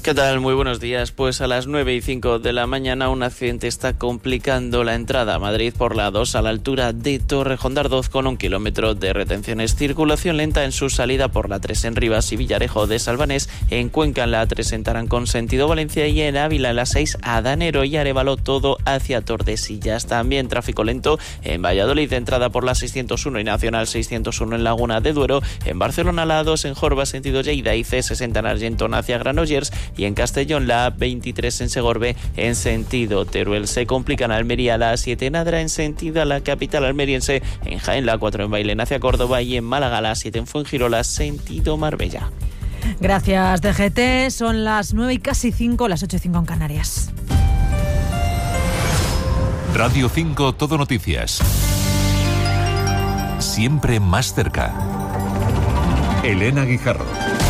¿Qué tal? Muy buenos días. Pues a las 9:05 de la mañana un accidente está complicando la entrada a Madrid por la 2 a la altura de Torrejón de Ardoz con 1 kilómetro de retenciones. Circulación lenta en su salida por la 3 en Rivas y Villarejo de Salvanés, en Cuenca en la 3 en Tarancón sentido Valencia y en Ávila en la 6 a Danero y Arévalo todo hacia Tordesillas. También tráfico lento en Valladolid, entrada por la 601 y Nacional 601 en Laguna de Duero, en Barcelona la 2 en Jorba sentido Lleida y C60 en Argentona hacia Granollers y en Castellón la A23 en Segorbe en sentido Teruel. Se complica en Almería la A7 en Adra en sentido a la capital almeriense, en Jaén la 4 en Bailén hacia Córdoba y en Málaga la 7 en Fuengirola sentido Marbella. Gracias, DGT. Son las 9:05, las 8:05 en Canarias. Radio 5 Todo Noticias. Siempre más cerca. Elena Guijarro.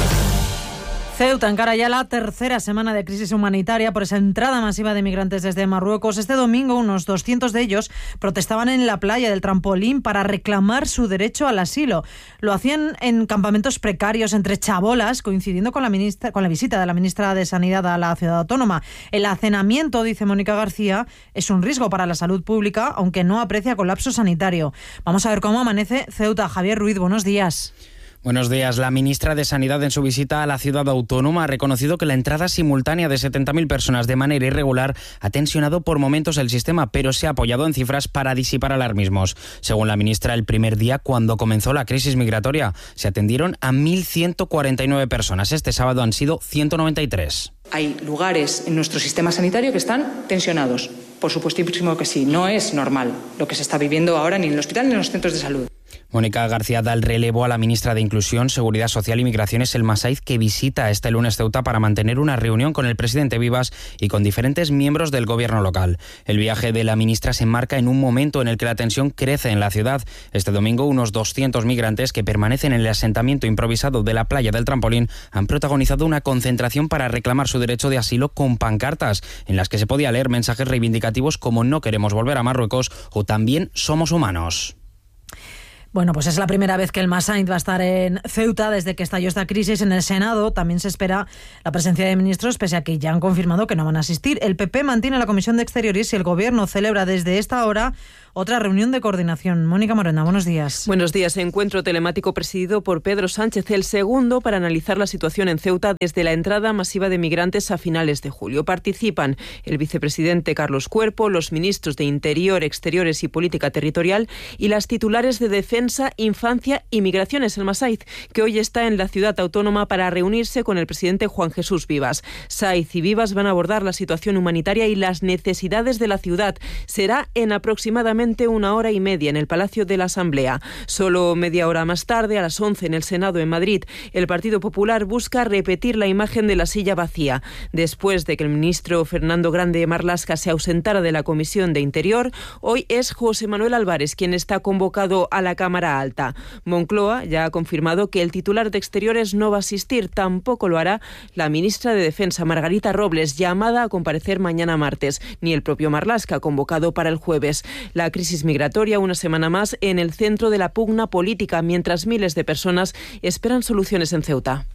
Ceuta encara ya la tercera semana de crisis humanitaria por esa entrada masiva de migrantes desde Marruecos. Este domingo unos 200 de ellos protestaban en la playa del Trampolín para reclamar su derecho al asilo. Lo hacían en campamentos precarios entre chabolas, coincidiendo con la visita de la ministra de Sanidad a la ciudad autónoma. El hacinamiento, dice Mónica García, es un riesgo para la salud pública, aunque no aprecia colapso sanitario. Vamos a ver cómo amanece Ceuta. Javier Ruiz, buenos días. Buenos días. La ministra de Sanidad en su visita a la ciudad autónoma ha reconocido que la entrada simultánea de 70.000 personas de manera irregular ha tensionado por momentos el sistema, pero se ha apoyado en cifras para disipar alarmismos. Según la ministra, el primer día, cuando comenzó la crisis migratoria, se atendieron a 1.149 personas. Este sábado han sido 193. Hay lugares en nuestro sistema sanitario que están tensionados. Por supuestísimo que sí. No es normal lo que se está viviendo ahora ni en el hospital ni en los centros de salud. Mónica García da el relevo a la ministra de Inclusión, Seguridad Social y Migraciones, El Masaiz, que visita este lunes Ceuta para mantener una reunión con el presidente Vivas y con diferentes miembros del gobierno local. El viaje de la ministra se enmarca en un momento en el que la tensión crece en la ciudad. Este domingo, unos 200 migrantes que permanecen en el asentamiento improvisado de la playa del Trampolín han protagonizado una concentración para reclamar su derecho de asilo con pancartas, en las que se podía leer mensajes reivindicativos como "No queremos volver a Marruecos" o "También somos humanos". Bueno, pues es la primera vez que el Masaiz va a estar en Ceuta desde que estalló esta crisis. En el Senado también se espera la presencia de ministros, pese a que ya han confirmado que no van a asistir. El PP mantiene la Comisión de Exteriores y el Gobierno celebra desde esta hora otra reunión de coordinación. Mónica Morena, buenos días. Buenos días. Encuentro telemático presidido por Pedro Sánchez, el segundo para analizar la situación en Ceuta desde la entrada masiva de migrantes a finales de julio. Participan el vicepresidente Carlos Cuerpo, los ministros de Interior, Exteriores y Política Territorial y las titulares de Defensa, Infancia y Migraciones, el Masaiz, que hoy está en la ciudad autónoma para reunirse con el presidente Juan Jesús Vivas. Sáiz y Vivas van a abordar la situación humanitaria y las necesidades de la ciudad. Será en aproximadamente 1h30 en el Palacio de la Asamblea. Solo media hora más tarde, a las 11 en el Senado en Madrid, el Partido Popular busca repetir la imagen de la silla vacía. Después de que el ministro Fernando Grande Marlaska se ausentara de la Comisión de Interior, hoy es José Manuel Álvarez quien está convocado a la Cámara Alta. Moncloa ya ha confirmado que el titular de Exteriores no va a asistir, tampoco lo hará la ministra de Defensa Margarita Robles, llamada a comparecer mañana martes, ni el propio Marlaska, convocado para el jueves. La crisis migratoria, una semana más, en el centro de la pugna política, mientras miles de personas esperan soluciones en Ceuta.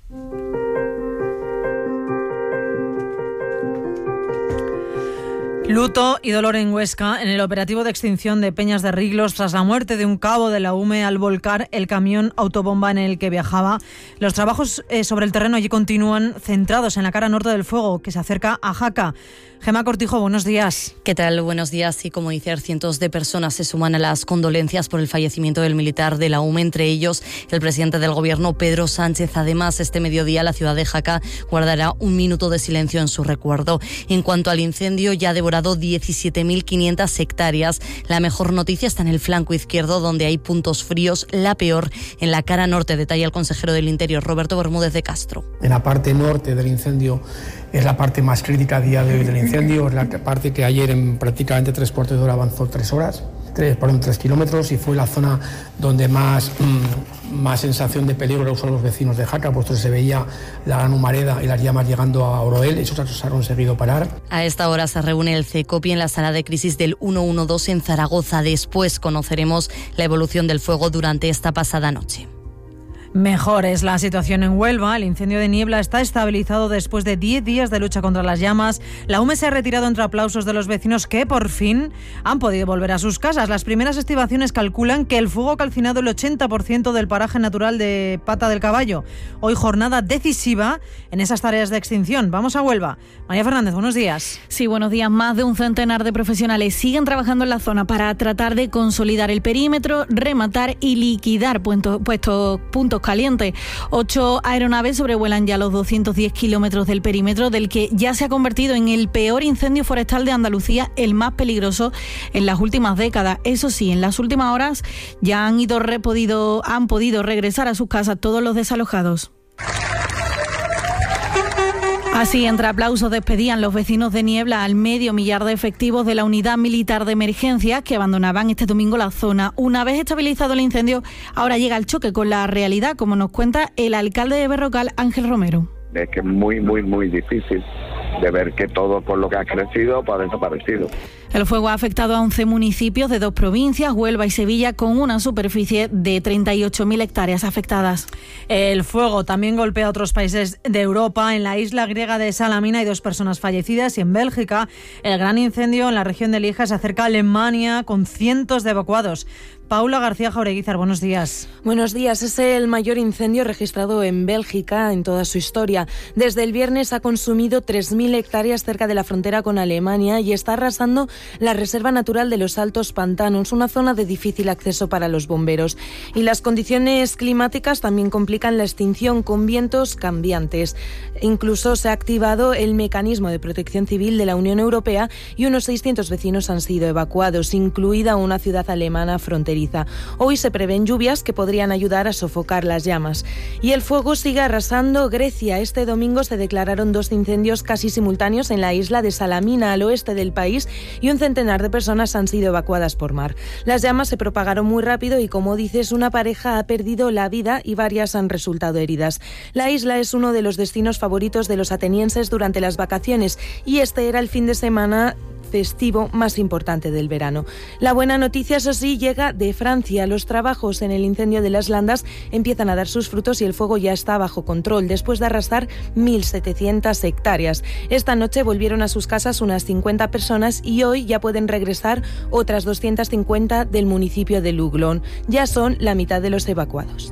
Luto y dolor en Huesca en el operativo de extinción de Peñas de Riglos tras la muerte de un cabo de la UME al volcar el camión autobomba en el que viajaba. Los trabajos sobre el terreno allí continúan, centrados en la cara norte del fuego que se acerca a Jaca. Gemma Cortijo, buenos días. ¿Qué tal? Buenos días. Y como dice, cientos de personas se suman a las condolencias por el fallecimiento del militar de la UME, entre ellos el presidente del Gobierno, Pedro Sánchez. Además, este mediodía la ciudad de Jaca guardará un minuto de silencio en su recuerdo. En cuanto al incendio, ya ha devorado 17.500 hectáreas. La mejor noticia está en el flanco izquierdo, donde hay puntos fríos. La peor en la cara norte, detalla el consejero del Interior, Roberto Bermúdez de Castro. En la parte norte del incendio es la parte más crítica a día de hoy del incendio, es la parte que ayer en prácticamente 3/4 de hora avanzó 3 kilómetros, y fue la zona donde más sensación de peligro usó los vecinos de Jaca, puesto que se veía la gran humareda y las llamas llegando a Oroel. Eso se ha conseguido parar. A esta hora se reúne el CECOPI en la sala de crisis del 112 en Zaragoza. Después conoceremos la evolución del fuego durante esta pasada noche. Mejor es la situación en Huelva. El incendio de Niebla está estabilizado después de 10 días de lucha contra las llamas. La UME se ha retirado entre aplausos de los vecinos que por fin han podido volver a sus casas. Las primeras estimaciones calculan que el fuego ha calcinado el 80% del paraje natural de Pata del Caballo. Hoy jornada decisiva en esas tareas de extinción. Vamos a Huelva. María Fernández, buenos días. Sí, buenos días. Más de un centenar de profesionales siguen trabajando en la zona para tratar de consolidar el perímetro, rematar y liquidar puntos calientes. 8 aeronaves sobrevuelan ya los 210 kilómetros del perímetro, del que ya se ha convertido en el peor incendio forestal de Andalucía, el más peligroso en las últimas décadas. Eso sí, en las últimas horas ya han podido regresar a sus casas todos los desalojados. Así, entre aplausos, despedían los vecinos de Niebla al medio millar de efectivos de la Unidad Militar de Emergencias que abandonaban este domingo la zona. Una vez estabilizado el incendio, ahora llega el choque con la realidad, como nos cuenta el alcalde de Berrocal, Ángel Romero. Es que es muy difícil de ver que todo con lo que ha crecido ha desaparecido. El fuego ha afectado a 11 municipios de 2 provincias, Huelva y Sevilla, con una superficie de 38.000 hectáreas afectadas. El fuego también golpea a otros países de Europa. En la isla griega de Salamina hay 2 personas fallecidas y en Bélgica el gran incendio en la región de Lieja se acerca a Alemania con cientos de evacuados. Paula García Jaureguizar, buenos días. Buenos días. Es el mayor incendio registrado en Bélgica en toda su historia. Desde el viernes ha consumido 3.000 hectáreas cerca de la frontera con Alemania y está arrasando la reserva natural de los Altos Pantanos, una zona de difícil acceso para los bomberos. Y las condiciones climáticas también complican la extinción con vientos cambiantes. Incluso se ha activado el mecanismo de protección civil de la Unión Europea y unos 600 vecinos han sido evacuados, incluida una ciudad alemana fronteriza. Hoy se prevén lluvias que podrían ayudar a sofocar las llamas. Y el fuego sigue arrasando Grecia. Este domingo se declararon 2 incendios casi simultáneos en la isla de Salamina, al oeste del país, y un centenar de personas han sido evacuadas por mar. Las llamas se propagaron muy rápido y, como dices, una pareja ha perdido la vida y varias han resultado heridas. La isla es uno de los destinos favoritos de los atenienses durante las vacaciones y este era el fin de semana festivo más importante del verano. La buena noticia, eso sí, llega de Francia. Los trabajos en el incendio de las Landas empiezan a dar sus frutos y el fuego ya está bajo control, después de arrasar 1.700 hectáreas. Esta noche volvieron a sus casas unas 50 personas y hoy ya pueden regresar otras 250 del municipio de Luglón. Ya son la mitad de los evacuados.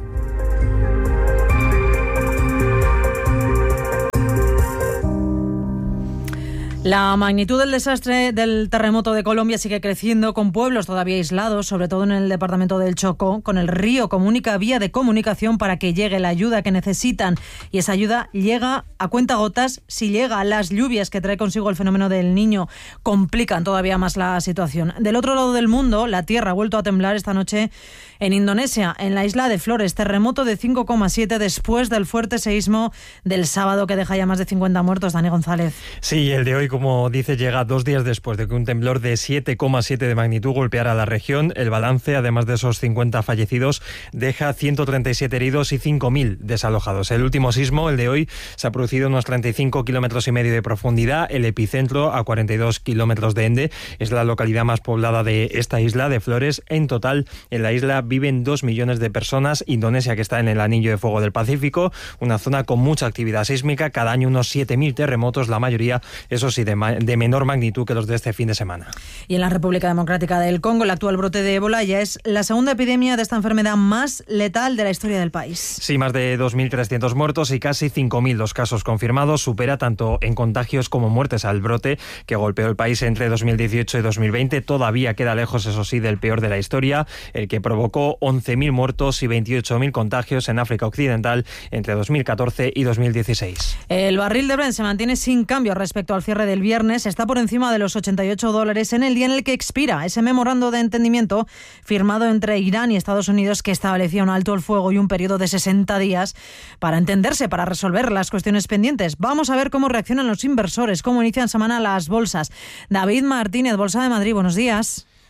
La magnitud del desastre del terremoto de Colombia sigue creciendo, con pueblos todavía aislados, sobre todo en el departamento del Chocó, con el río como única vía de comunicación para que llegue la ayuda que necesitan. Y esa ayuda llega a cuentagotas si llega. Las lluvias que trae consigo el fenómeno del Niño complican todavía más la situación. Del otro lado del mundo, la tierra ha vuelto a temblar esta noche en Indonesia, en la isla de Flores. Terremoto de 5,7 después del fuerte seísmo del sábado que deja ya más de 50 muertos. Dani González. Sí, el de hoy, como dice, llega 2 días después de que un temblor de 7,7 de magnitud golpeara la región. El balance, además de esos 50 fallecidos, deja 137 heridos y 5.000 desalojados. El último sismo, el de hoy, se ha producido a unos 35,5 kilómetros de profundidad. El epicentro, a 42 kilómetros de Ende, es la localidad más poblada de esta isla de Flores. En total, en la isla viven 2 millones de personas. Indonesia, que está en el anillo de fuego del Pacífico, una zona con mucha actividad sísmica. Cada año unos 7.000 terremotos, la mayoría, eso sí, de menor magnitud que los de este fin de semana. Y en la República Democrática del Congo, el actual brote de ébola ya es la segunda epidemia de esta enfermedad más letal de la historia del país. Sí, más de 2.300 muertos y casi 5.000 los casos confirmados. Supera tanto en contagios como muertes al brote que golpeó el país entre 2018 y 2020. Todavía queda lejos, eso sí, del peor de la historia, el que provocó 11.000 muertos y 28.000 contagios en África Occidental entre 2014 y 2016. El barril de Brent se mantiene sin cambio respecto al cierre del viernes. Está por encima de los $88 en el día en el que expira ese memorando de entendimiento firmado entre Irán y Estados Unidos, que establecía un alto el fuego y un periodo de 60 días para entenderse, para resolver las cuestiones pendientes. Vamos a ver cómo reaccionan los inversores, cómo inician semana las bolsas. David Martínez, Bolsa de Madrid, buenos días.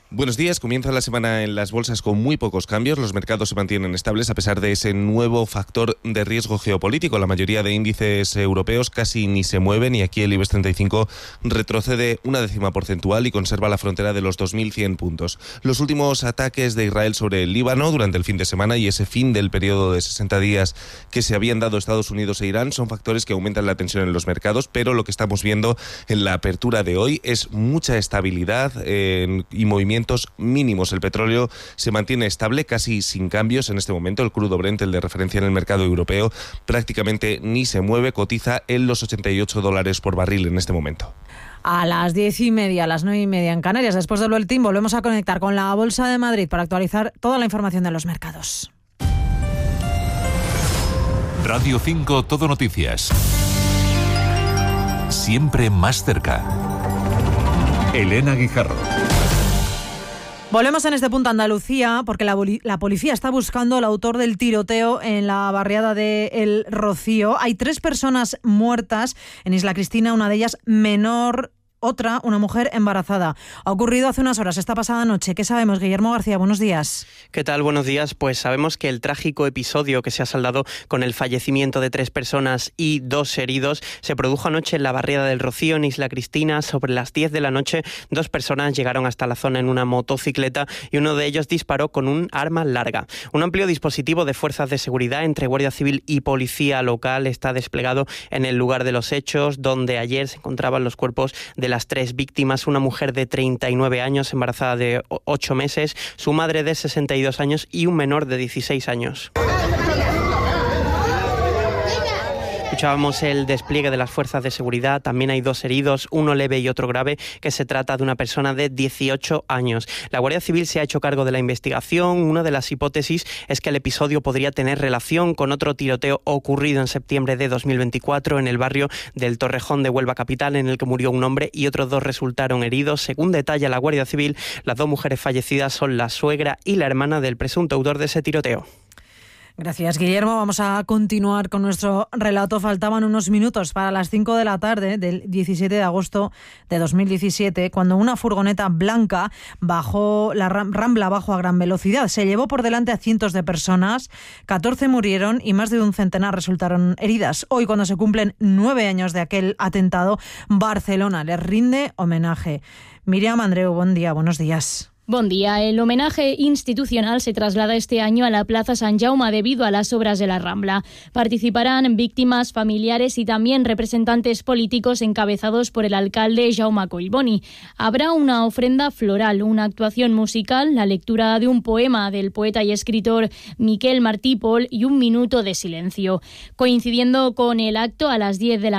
Buenos días. Comienza la semana en las bolsas con muy pocos cambios. Los mercados se mantienen estables a pesar de ese nuevo factor de riesgo geopolítico. La mayoría de índices europeos casi ni se mueven y aquí el IBEX 35 retrocede 0,1 porcentual y conserva la frontera de los 2.100 puntos. Los últimos ataques de Israel sobre el Líbano durante el fin de semana y ese fin del periodo de 60 días que se habían dado Estados Unidos e Irán son factores que aumentan la tensión en los mercados, pero lo que estamos viendo en la apertura de hoy es mucha estabilidad y movimientos mínimos. El petróleo se mantiene estable, casi sin cambios en este momento. El crudo Brent, el de referencia en el mercado europeo, prácticamente ni se mueve, cotiza en los $88 por barril en este momento. A las 10:30, a las 9:30 en Canarias, después del boletín, volvemos a conectar con la Bolsa de Madrid para actualizar toda la información de los mercados. Radio 5 Todo Noticias. Siempre más cerca. Elena Guijarro. Volvemos en este punto a Andalucía porque la policía está buscando al autor del tiroteo en la barriada de El Rocío. Hay 3 personas muertas en Isla Cristina, una de ellas menor, otra, una mujer embarazada. Ha ocurrido hace unas horas, esta pasada noche. ¿Qué sabemos, Guillermo García? Buenos días. ¿Qué tal? Buenos días. Pues sabemos que el trágico episodio que se ha saldado con el fallecimiento de 3 personas y 2 heridos se produjo anoche en la barriada del Rocío, en Isla Cristina. Sobre las 10 de la noche, 2 personas llegaron hasta la zona en una motocicleta y uno de ellos disparó con un arma larga. Un amplio dispositivo de fuerzas de seguridad entre Guardia Civil y Policía Local está desplegado en el lugar de los hechos, donde ayer se encontraban los cuerpos de las 3 víctimas, una mujer de 39 años, embarazada de 8 meses, su madre de 62 años y un menor de 16 años. Escuchábamos el despliegue de las fuerzas de seguridad. También hay 2 heridos, uno leve y otro grave, que se trata de una persona de 18 años. La Guardia Civil se ha hecho cargo de la investigación. Una de las hipótesis es que el episodio podría tener relación con otro tiroteo ocurrido en septiembre de 2024 en el barrio del Torrejón de Huelva capital, en el que murió un hombre y otros 2 resultaron heridos. Según detalla la Guardia Civil, las 2 mujeres fallecidas son la suegra y la hermana del presunto autor de ese tiroteo. Gracias, Guillermo. Vamos a continuar con nuestro relato. Faltaban unos minutos para las 5 de la tarde del 17 de agosto de 2017, cuando una furgoneta blanca bajó la Rambla abajo a gran velocidad. Se llevó por delante a cientos de personas, 14 murieron y más de un centenar resultaron heridas. Hoy, cuando se cumplen 9 años de aquel atentado, Barcelona les rinde homenaje. Miriam Andreu, buen día, buenos días. Buen día. El homenaje institucional se traslada este año a la Plaza Sant Jaume debido a las obras de la Rambla. Participarán víctimas, familiares y también representantes políticos encabezados por el alcalde Jaume Collboni. Habrá una ofrenda floral, una actuación musical, la lectura de un poema del poeta y escritor Miquel Martí Pol y un minuto de silencio. Coincidiendo con el acto, a las 10 de la